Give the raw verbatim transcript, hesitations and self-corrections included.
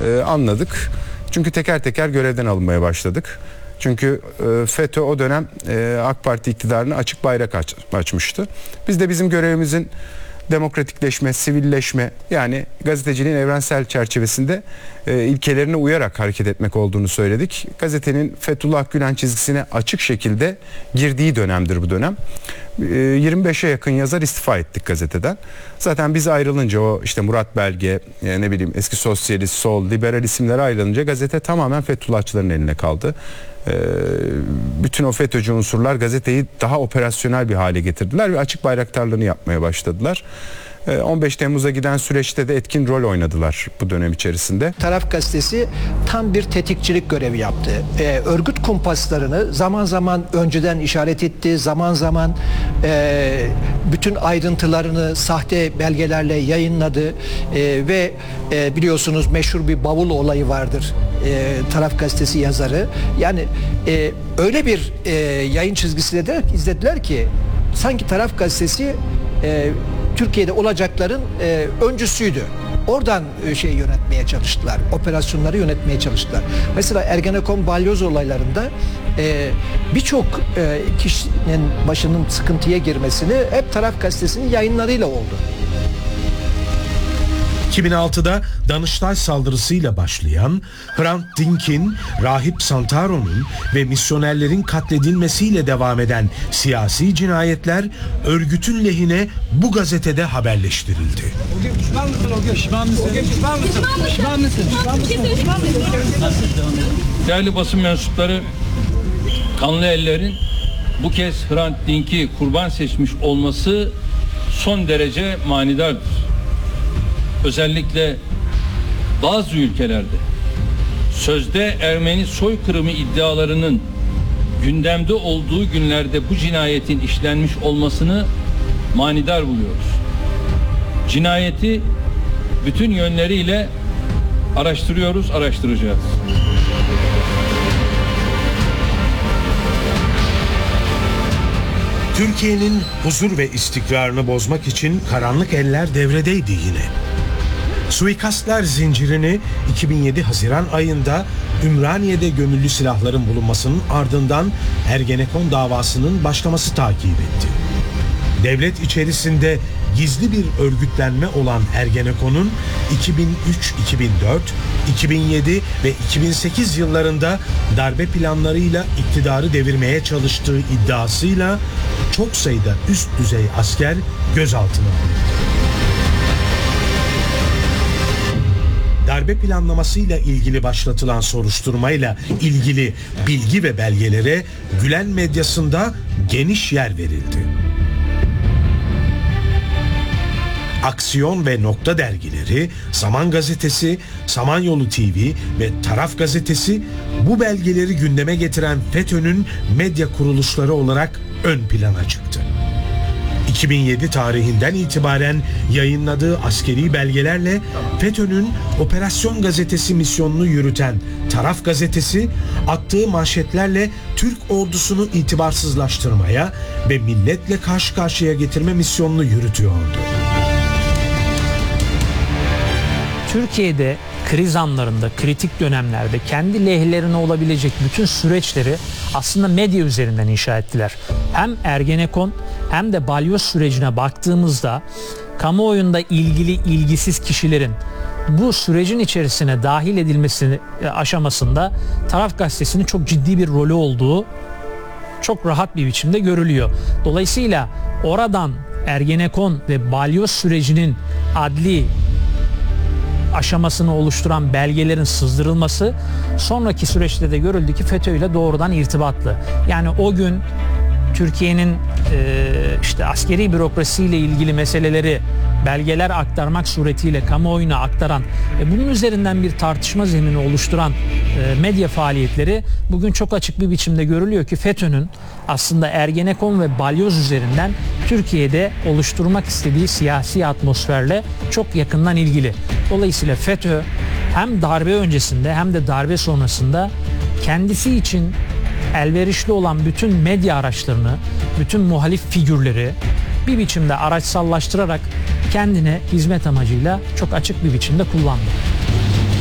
e, anladık. Çünkü teker teker görevden alınmaya başladık. Çünkü e, FETÖ o dönem e, AK Parti iktidarına açık bayrak aç, açmıştı. Biz de bizim görevimizin demokratikleşme, sivilleşme, yani gazeteciliğin evrensel çerçevesinde e, ilkelerine uyarak hareket etmek olduğunu söyledik. Gazetenin Fethullah Gülen çizgisine açık şekilde girdiği dönemdir bu dönem. E, yirmi beşe yakın yazar istifa ettik gazeteden. Zaten biz ayrılınca, o işte Murat Belge, e, ne bileyim eski sosyalist, sol, liberal isimlere ayrılınca gazete tamamen Fethullahçıların eline kaldı. Ee, bütün o FETÖ'cü unsurlar gazeteyi daha operasyonel bir hale getirdiler ve açık bayraktarlığını yapmaya başladılar. Ee, on beş Temmuz'a giden süreçte de etkin rol oynadılar bu dönem içerisinde. Taraf Gazetesi tam bir tetikçilik görevi yaptı. Ee, örgüt kumpaslarını zaman zaman önceden işaret etti, zaman zaman e, bütün ayrıntılarını sahte belgelerle yayınladı e, ve e, biliyorsunuz meşhur bir bavul olayı vardır. E, Taraf Gazetesi yazarı. Yani e, öyle bir e, yayın çizgisiyle de izlediler ki sanki Taraf Gazetesi e, Türkiye'de olacakların e, öncüsüydü. Oradan e, şey yönetmeye çalıştılar. Operasyonları yönetmeye çalıştılar. Mesela Ergenekon balyoz olaylarında e, birçok e, kişinin başının sıkıntıya girmesini hep Taraf Gazetesi'nin yayınlarıyla oldu. iki bin altıda Danıştay saldırısıyla başlayan, Hrant Dink'in, Rahip Santaro'nun ve misyonerlerin katledilmesiyle devam eden siyasi cinayetler örgütün lehine bu gazetede haberleştirildi. Pişman mısın o gün? Pişman mısın? O gün pişman mısın? Pişman mısın? Pişman mısın? Değerli basın mensupları, kanlı ellerin bu kez Hrant Dink'i kurban seçmiş olması son derece manidardır. Özellikle bazı ülkelerde sözde Ermeni soykırımı iddialarının gündemde olduğu günlerde bu cinayetin işlenmiş olmasını manidar buluyoruz. Cinayeti bütün yönleriyle araştırıyoruz, araştıracağız. Türkiye'nin huzur ve istikrarını bozmak için karanlık eller devredeydi yine. Suikastler zincirini iki bin yedi Haziran ayında Ümraniye'de gömülü silahların bulunmasının ardından Ergenekon davasının başlaması takip etti. Devlet içerisinde gizli bir örgütlenme olan Ergenekon'un iki bin üç iki bin dört, iki bin yedi ve iki bin sekiz yıllarında darbe planlarıyla iktidarı devirmeye çalıştığı iddiasıyla çok sayıda üst düzey asker gözaltına alındı. Darbe planlamasıyla ilgili başlatılan soruşturmayla ilgili bilgi ve belgelere Gülen medyasında geniş yer verildi. Aksiyon ve Nokta dergileri, Zaman Gazetesi, Samanyolu T V ve Taraf Gazetesi bu belgeleri gündeme getiren FETÖ'nün medya kuruluşları olarak ön plana çıktı. iki bin yedi tarihinden itibaren yayınladığı askeri belgelerle FETÖ'nün Operasyon Gazetesi misyonunu yürüten Taraf Gazetesi, attığı manşetlerle Türk ordusunu itibarsızlaştırmaya ve milletle karşı karşıya getirme misyonunu yürütüyordu. Türkiye'de kriz anlarında, kritik dönemlerde kendi lehlerine olabilecek bütün süreçleri aslında medya üzerinden inşa ettiler. Hem Ergenekon hem de balyoz sürecine baktığımızda kamuoyunda ilgili ilgisiz kişilerin bu sürecin içerisine dahil edilmesi aşamasında Taraf Gazetesi'nin çok ciddi bir rolü olduğu çok rahat bir biçimde görülüyor. Dolayısıyla oradan Ergenekon ve balyoz sürecinin adli aşamasını oluşturan belgelerin sızdırılması sonraki süreçte de görüldü ki FETÖ ile doğrudan irtibatlı. Yani o gün Türkiye'nin e, işte askeri bürokrasiyle ilgili meseleleri belgeler aktarmak suretiyle kamuoyuna aktaran ve bunun üzerinden bir tartışma zemini oluşturan e, medya faaliyetleri bugün çok açık bir biçimde görülüyor ki FETÖ'nün aslında Ergenekon ve balyoz üzerinden Türkiye'de oluşturmak istediği siyasi atmosferle çok yakından ilgili. Dolayısıyla FETÖ hem darbe öncesinde hem de darbe sonrasında kendisi için elverişli olan bütün medya araçlarını, bütün muhalif figürleri bir biçimde araçsallaştırarak kendine hizmet amacıyla çok açık bir biçimde kullandı.